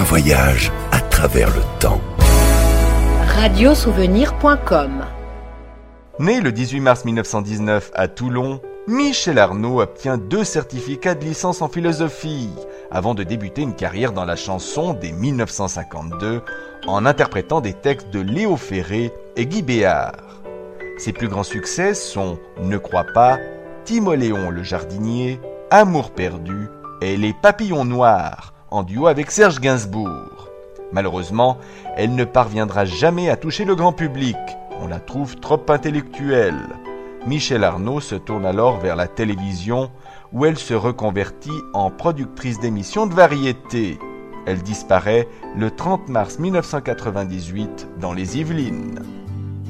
voyage à travers le temps. Radiosouvenir.com. Né le 18 mars 1919 à Toulon, Michel Arnaud obtient 2 certificats de licence en philosophie avant de débuter une carrière dans la chanson dès 1952 en interprétant des textes de Léo Ferré et Guy Béard. Ses plus grands succès sont Ne crois pas, Timoléon le jardinier, Amour perdu et Les papillons noirs en duo avec Serge Gainsbourg. Malheureusement, elle ne parviendra jamais à toucher le grand public. On la trouve trop intellectuelle. Michel Arnaud se tourne alors vers la télévision où elle se reconvertit en productrice d'émissions de variété. Elle disparaît le 30 mars 1998 dans les Yvelines.